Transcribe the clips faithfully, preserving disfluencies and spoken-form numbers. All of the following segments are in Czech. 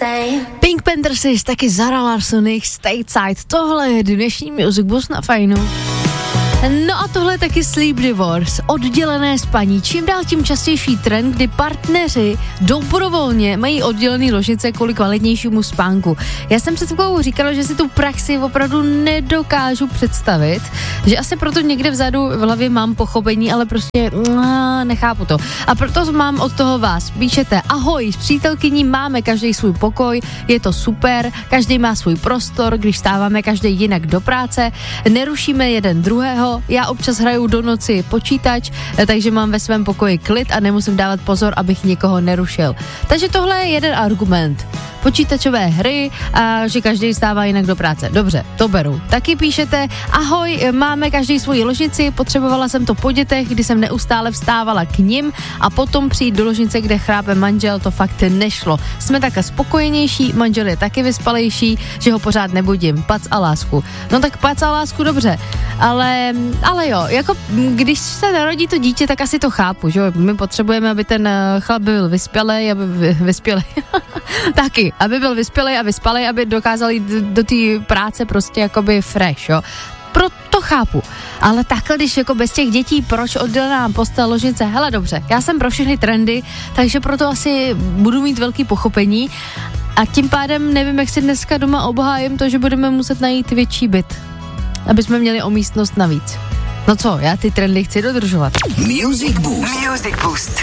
Pink Panthers taky Zara Larsson, Stateside. Tohle je dnešní Music Bus na Fajnu. No a tohle je taky sleep divorce, oddělené spaní. Čím dál tím častější trend, kdy partneři dobrovolně mají oddělený ložnice kvůli kvalitnějšímu spánku. Já jsem před chvilkou říkala, že si tu praxi opravdu nedokážu představit, že asi proto někde vzadu v hlavě mám pochopení, ale prostě uh, nechápu to. A proto mám od toho vás. Píšete, ahoj, s přítelkyní máme každý svůj pokoj, je to super, každý má svůj prostor, když stáváme každý jinak do práce, nerušíme jeden druhého. Já občas hraju do noci počítač, takže mám ve svém pokoji klid a nemusím dávat pozor, abych někoho nerušil. Takže tohle je jeden argument. Počítačové hry a že každý stává jinak do práce. Dobře, to beru. Taky píšete, ahoj, máme každý svoji ložnici, potřebovala jsem to po dětech, kdy jsem neustále vstávala k nim a potom přijít do ložnice, kde chrápe manžel, to fakt nešlo. Jsme také spokojenější, manžel je taky vyspalejší, že ho pořád nebudím. Pac a lásku. No tak pac a lásku, dobře, ale, ale jo, jako když se narodí to dítě, tak asi to chápu, že my potřebujeme, aby ten chlap byl vyspělej, aby vyspělej. Taky, aby byl vyspělej a vyspalej, aby dokázal jít do, do té práce prostě jakoby fresh, jo. Proto chápu. Ale takhle, když jako bez těch dětí, proč oddělená postel, ložnice? Hele, dobře, já jsem pro všechny trendy, takže proto asi budu mít velký pochopení a tím pádem nevím, jak si dneska doma obhájím to, že budeme muset najít větší byt, aby jsme měli o místnost navíc. No co, já ty trendy chci dodržovat. Music Boost. Music Boost.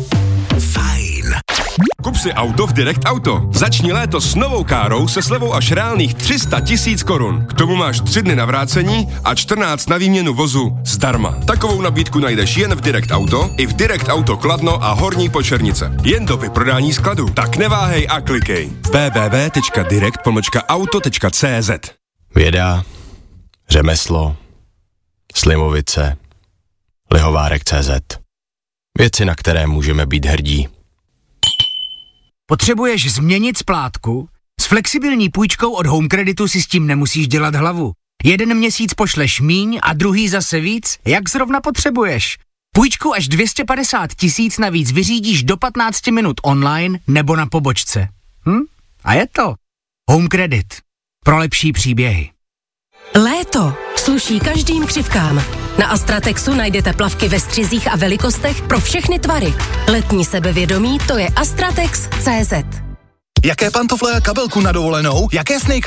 Fajn. Kup si auto v Direct Auto. Začni léto s novou károu se slevou až reálných tři sta tisíc korun. K tomu máš tři dny na vrácení a čtrnáct na výměnu vozu zdarma. Takovou nabídku najdeš jen v Direct Auto i v Direct Auto Kladno a Horní Počernice. Jen do vyprodání skladu. Tak neváhej a klikej. w w w tečka direct pomlčka auto tečka c z. Věda, řemeslo, Slimovice, Lihovárek tečka cé zet. Věci, na které můžeme být hrdí. Potřebuješ změnit splátku? S flexibilní půjčkou od Home Creditu si s tím nemusíš dělat hlavu. Jeden měsíc pošleš míň a druhý zase víc, jak zrovna potřebuješ. Půjčku až dvě stě padesát tisíc navíc vyřídíš do patnáct minut online nebo na pobočce. Hm? A je to Home Credit. Pro lepší příběhy. Léto sluší každým křivkám. Na Astratexu najdete plavky ve střizích a velikostech pro všechny tvary. Letní sebevědomí, to je astratex tečka cé zet. Jaké pantofle a kabelku na dovolenou? Jaké snake